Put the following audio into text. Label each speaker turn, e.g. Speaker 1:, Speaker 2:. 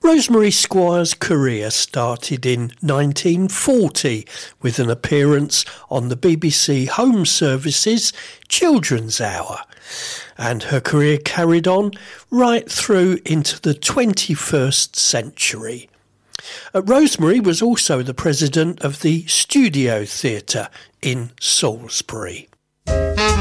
Speaker 1: Rosemary Squire's career started in 1940 with an appearance on the BBC Home Service's Children's Hour, and her career carried on right through into the 21st century. Rosemary was also the president of the Studio Theatre in Salisbury.